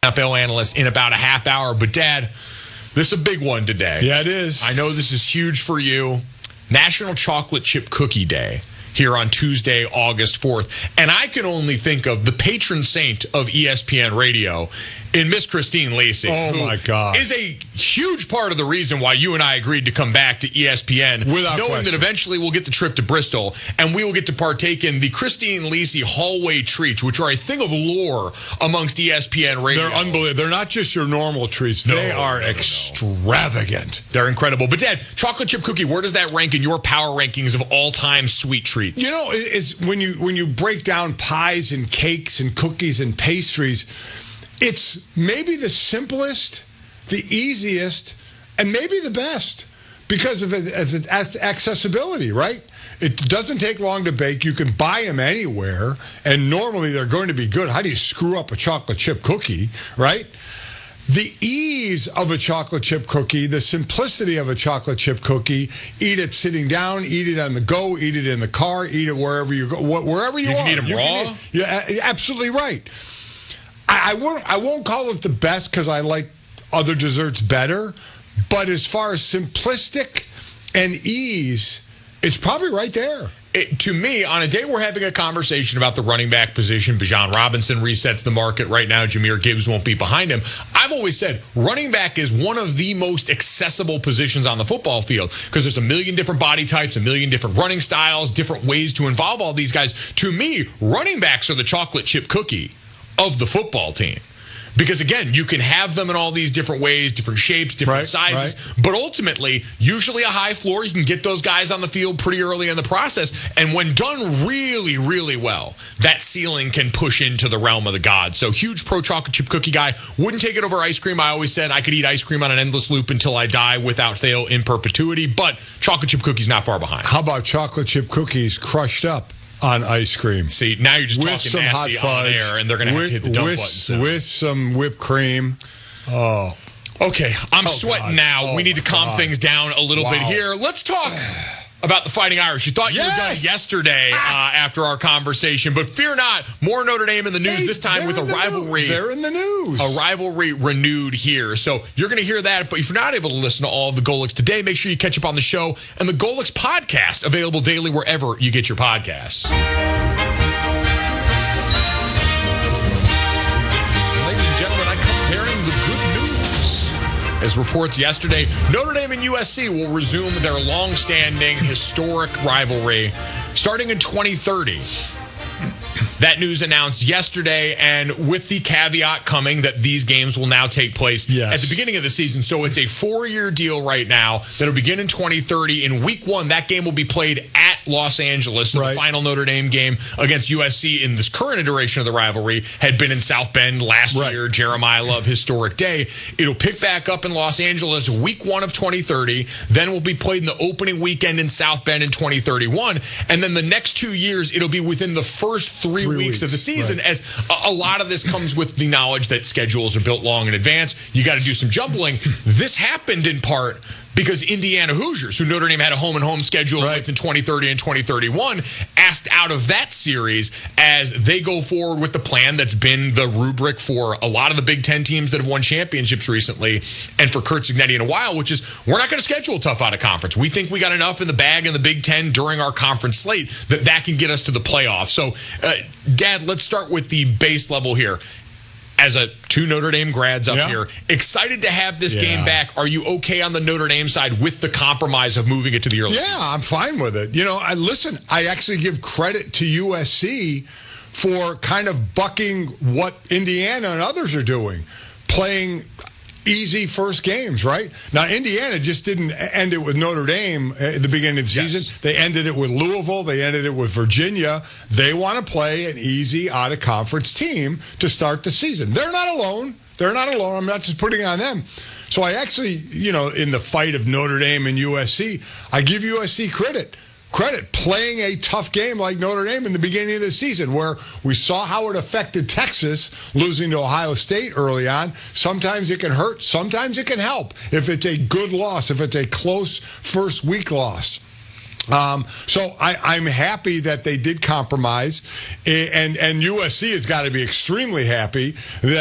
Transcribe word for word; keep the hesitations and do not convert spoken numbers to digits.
N F L analyst in about a half hour. But, Dad, this is a big one today. Yeah, it is. I know this is huge for you. National Chocolate Chip Cookie Day here on Tuesday, August fourth. And I can only think of the patron saint of E S P N Radio in Miss Christine Lacey. Oh, my God. Is a huge part of the reason why you and I agreed to come back to E S P N. Without knowing question. that eventually we'll get the trip to Bristol and we will get to partake in the Christine Lacey hallway treats, which are a thing of lore amongst E S P N Radio. They're unbelievable. They're not just your normal treats. No, they are no, no, extravagant. They're incredible. But, Dad, chocolate chip cookie, where does that rank in your power rankings of all-time sweet treats? You know, it's when you when you break down pies and cakes and cookies and pastries, it's maybe the simplest, the easiest, and maybe the best because of its accessibility, right? It doesn't take long to bake. You can buy them anywhere, and normally they're going to be good. How do you screw up a chocolate chip cookie, right? The ease of a chocolate chip cookie, the simplicity of a chocolate chip cookie, eat it sitting down, eat it on the go, eat it in the car, eat it wherever you go, wherever you, you can are. Eat them you raw? can eat, yeah, absolutely right. I, I won't. I won't call it the best because I like other desserts better. But as far as simplistic and ease, it's probably right there. It, to me, on a day we're having a conversation about the running back position, Bijan Robinson resets the market right now. Jahmyr Gibbs won't be behind him. I've always said running back is one of the most accessible positions on the football field because there's a million different body types, a million different running styles, different ways to involve all these guys. To me, running backs are the chocolate chip cookie of the football team. Because, again, you can have them in all these different ways, different shapes, different right, sizes. Right. But ultimately, usually a high floor. You can get those guys on the field pretty early in the process. And when done really, really well, that ceiling can push into the realm of the gods. So huge pro chocolate chip cookie guy. Wouldn't take it over ice cream. I always said I could eat ice cream on an endless loop until I die without fail in perpetuity. But chocolate chip cookies not far behind. How about chocolate chip cookies crushed up on ice cream? See, now you're just with talking some nasty hot fudge, on air, and they're going to have with, to hit the dump with, button soon. With some whipped cream. Oh. Okay, I'm Oh, sweating God. now. Oh, we need to calm God. things down a little Wow. bit here. Let's talk about the Fighting Irish. You thought you Yes! were done yesterday uh, after our conversation, but fear not, more Notre Dame in the news, Hey, this time they're with a in the rivalry. news. They're in the news. A rivalry renewed here. So you're going to hear that, but if you're not able to listen to all of the Golix today, make sure you catch up on the show and the Golix podcast, available daily wherever you get your podcasts. Ladies and gentlemen, I come bearing the good news. As reports yesterday, Notre Dame and U S C will resume their long-standing historic rivalry starting in twenty thirty. That news announced yesterday, and with the caveat coming that these games will now take place yes. at the beginning of the season. So it's a four-year deal right now that'll begin in twenty thirty. In week one, that game will be played at Los Angeles. So right. the final Notre Dame game against U S C in this current iteration of the rivalry had been in South Bend last right. year, Jeremiah Love historic day. It'll pick back up in Los Angeles week one of twenty thirty. Then will be played in the opening weekend in South Bend in twenty thirty-one. And then the next two years, it'll be within the first three, three weeks, weeks of the season, right. as a, a lot of this comes with the knowledge that schedules are built long in advance. You got to do some jumbling. This happened in part because Indiana Hoosiers, who Notre Dame had a home-and-home schedule right. with in twenty thirty and twenty thirty-one, asked out of that series as they go forward with the plan that's been the rubric for a lot of the Big Ten teams that have won championships recently, and for Curt Cignetti in a while, which is we're not going to schedule a tough out of conference. We think we got enough in the bag in the Big Ten during our conference slate that that can get us to the playoffs. So, uh, Dad, let's start with the base level here. As a two Notre Dame grads up yeah. here, excited to have this yeah. game back. Are you okay on the Notre Dame side with the compromise of moving it to the early Yeah, season? I'm fine with it. You know, I listen, I actually give credit to U S C for kind of bucking what Indiana and others are doing, playing easy first games, right? Now, Indiana just didn't end it with Notre Dame at the beginning of the yes. season. They ended it with Louisville. They ended it with Virginia. They want to play an easy, out-of-conference team to start the season. They're not alone. They're not alone. I'm not just putting it on them. So I actually, you know, in the fight of Notre Dame and U S C, I give U S C credit. Credit playing a tough game like Notre Dame in the beginning of the season, where we saw how it affected Texas losing to Ohio State early on. Sometimes it can hurt. Sometimes it can help if it's a good loss, if it's a close first week loss. Um, so I, I'm happy that they did compromise, and and U S C has got to be extremely happy that